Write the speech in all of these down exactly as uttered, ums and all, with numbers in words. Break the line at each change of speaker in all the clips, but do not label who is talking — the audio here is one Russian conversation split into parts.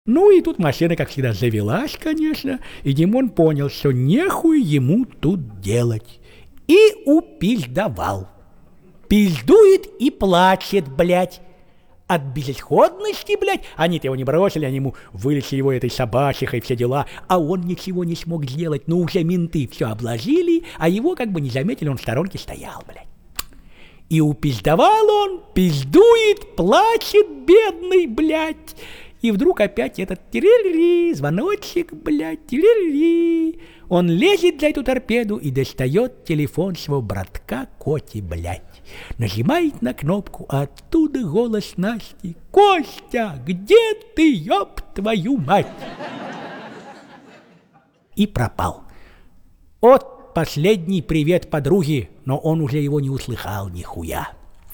Ну и тут машина, как всегда, завелась, конечно, и Димон понял, что нехуй ему тут делать. И упиздовал. Пиздует и плачет, блядь. От безысходности, блядь. Они-то его не бросили, они ему вылечили его этой собачихой, все дела. А он ничего не смог сделать. Ну, уже менты все обложили, а его как бы не заметили, он в сторонке стоял, блядь. И упиздовал он, пиздует, плачет, бедный, блядь. И вдруг опять этот тирили, звоночек, блядь, тирили. Он лезет за эту торпеду и достает телефон своего братка Коти, блядь. Нажимает на кнопку, а оттуда голос Насти. «Костя, где ты, ёб твою мать?» И пропал. От последний привет подруге, но он уже его не услыхал нихуя.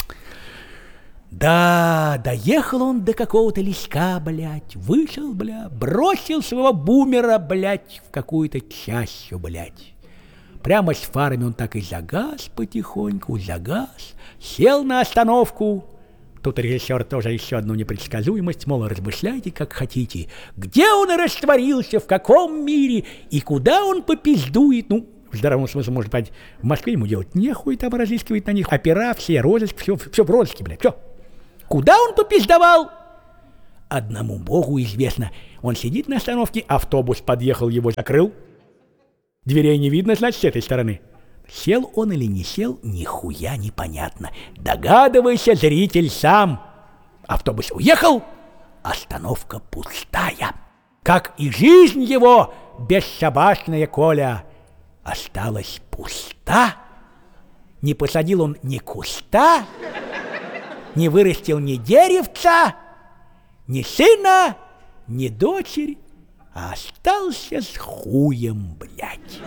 Да, доехал он до какого-то леска, блядь, вышел, бля, бросил своего бумера, блядь, в какую-то чащу, блядь. Прямо с фарами он так и загаз потихоньку, загаз, сел на остановку. Тут режиссер тоже еще одну непредсказуемость, мол, размышляйте, как хотите. Где он растворился, в каком мире, и куда он попиздует, ну, в здравом смысле, может быть, в Москве ему делать нехуй там разыскивать на них. Опера, все, розыск, все, все в розыске, блядь, все. Куда он попиздовал? Одному богу известно. Он сидит на остановке, автобус подъехал, его закрыл. Дверей не видно, значит, с этой стороны. Сел он или не сел, нихуя непонятно. Догадывайся, зритель, сам. Автобус уехал, остановка пустая. Как и жизнь его, бесшабашная, Коля, осталась пуста. Не посадил он ни куста, не вырастил ни деревца, ни сына, ни дочери, а остался с хуем, блядь.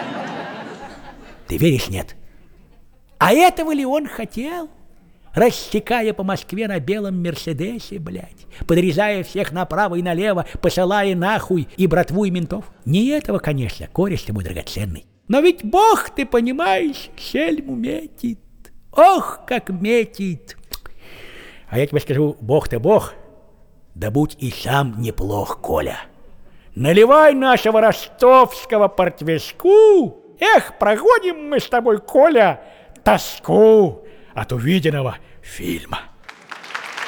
Ты веришь, нет? А этого ли он хотел? Рассекая по Москве на белом Мерседесе, блядь, подрезая всех направо и налево, посылая нахуй и братву, и ментов. Не этого, конечно, кореш ты мой драгоценный. Но ведь Бог, ты понимаешь, шельму метит. Ох, как метит! А я тебе скажу, Бог-то Бог, да будь и сам неплох, Коля. Наливай нашего ростовского портвейску. Эх, проходим мы с тобой, Коля, тоску от увиденного фильма.